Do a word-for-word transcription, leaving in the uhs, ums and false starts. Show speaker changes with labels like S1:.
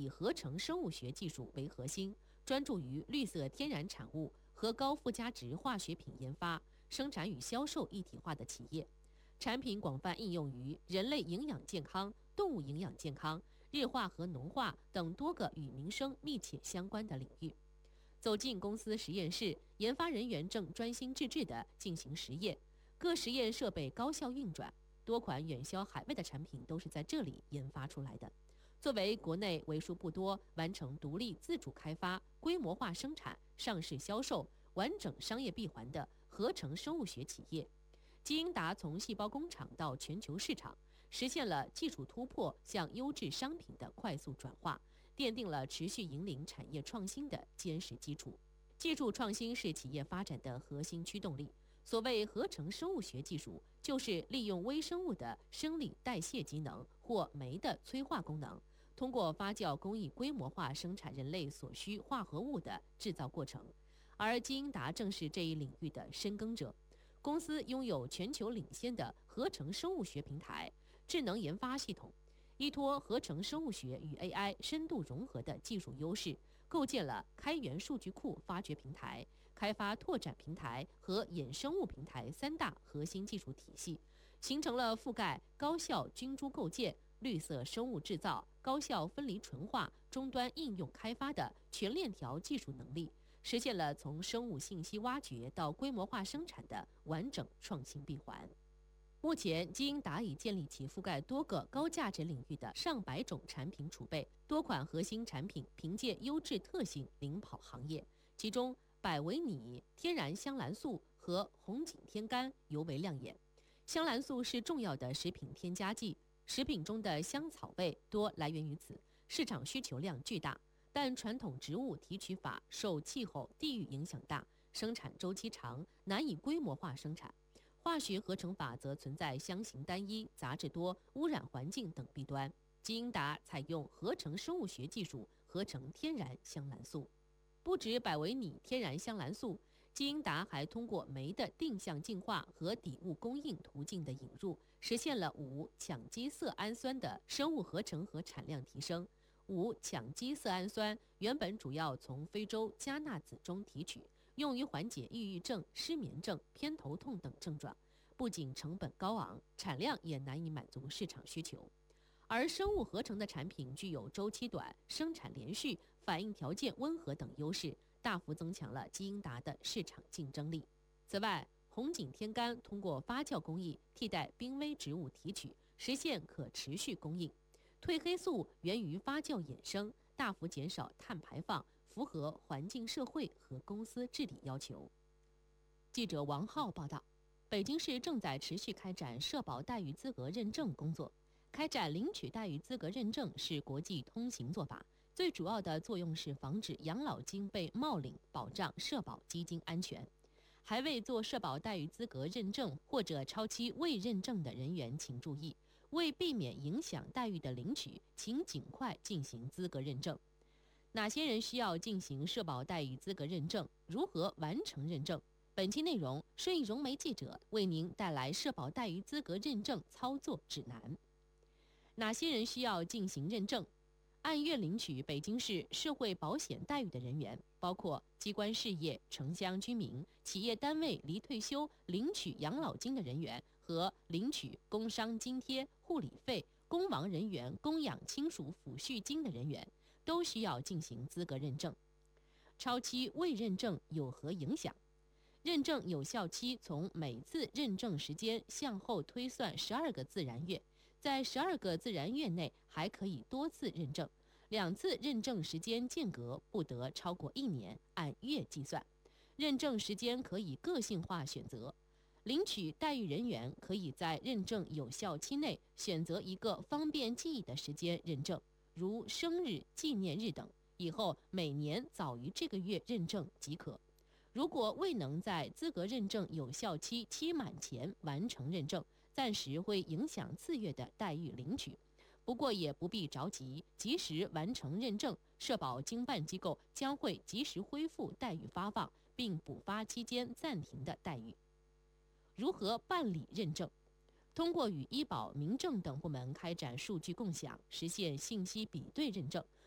S1: 合成生物学技术为核心，专注于绿色天然产物和高附加值化学品研发、生产与销售一体化的企业。产品广泛应用于人类营养健康、动物营养健康、日化和农化等多个与民生密切相关的领域。走进公司实验室，研发人员正专心致志地进行实验，各实验设备高效运转，多款远销海外的产品都是在这里研发出来的。作为国内为数不多完成独立自主开发、规模化生产、上市销售、完整商业闭环的合成生物学企业，基因达从细胞工厂到全球市场，实现了技术突破向优质商品的快速转化，奠定了持续引领产业创新的坚实基础。技术创新是企业发展的核心驱动力。所谓合成生物学技术，就是利用微生物的生理代谢机能或酶的催化功能，通过发酵工艺规模化生产人类所需化合物的制造过程。而基因达正是这一领域的深耕者。公司拥有全球领先的合成生物学平台、智能研发系统，依托合成生物学与 A I 深度融合的技术优势，构建了开源数据库发掘平台、开发拓展平台和衍生物平台三大核心技术体系，形成了覆盖高效菌株构建、绿色生物制造、高效分离纯化、终端应用开发的全链条技术能力，实现了从生物信息挖掘到规模化生产的完整创新闭环。目前，基因达已建立起覆盖多个高价值领域的上百种产品储备，多款核心产品凭借优质特性领跑行业，其中百维拟天然香兰素和红景天干尤为亮眼。香兰素是重要的食品添加剂，食品中的香草味多来源于此，市场需求量巨大。但传统植物提取法受气候、地域影响大，生产周期长，难以规模化生产。化学合成法则存在香型单一、杂质多、污染环境等弊端。基因达采用合成生物学技术合成天然香兰素。不止百维拟天然香兰素，基因达还通过酶的定向进化和底物供应途径的引入，实现了五羟基色氨酸的生物合成和产量提升。五羟基色氨酸原本主要从非洲加纳籽中提取，用于缓解抑郁症、失眠症、偏头痛等症状，不仅成本高昂，产量也难以满足市场需求。而生物合成的产品具有周期短、生产连续、反应条件温和等优势，大幅增强了基因达的市场竞争力。此外，红景天干通过发酵工艺替代濒危植物提取，实现可持续供应。褪黑素源于发酵衍生，大幅减少碳排放，符合环境、社会和公司治理要求。记者王浩报道，北京市正在持续开展社保待遇资格认证工作。开展领取待遇资格认证是国际通行做法，最主要的作用是防止养老金被冒领，保障社保基金安全。还未做社保待遇资格认证或者超期未认证的人员请注意，为避免影响待遇的领取，请尽快进行资格认证。哪些人需要进行社保待遇资格认证？如何完成认证？本期内容，顺义融媒记者为您带来社保待遇资格认证操作指南。哪些人需要进行认证？按月领取北京市社会保险待遇的人员，包括机关事业、城乡居民、企业单位离退休领取养老金的人员和领取工伤津贴、护理费、公亡人员供养亲属抚恤金的人员，都需要进行资格认证。超期未认证有何影响？认证有效期从每次认证时间向后推算十二个自然月，在十二个自然月内还可以多次认证，两次认证时间间隔不得超过一年，按月计算。认证时间可以个性化选择，领取待遇人员可以在认证有效期内选择一个方便记忆的时间认证，如生日、纪念日等，以后每年早于这个月认证即可。如果未能在资格认证有效期期满前完成认证，暂时会影响次月的待遇领取。不过也不必着急，及时完成认证，社保经办机构将会及时恢复待遇发放，并补发期间暂停的待遇。如何办理认证？通过与医保、民政等部门开展数据共享，实现信息比对认证，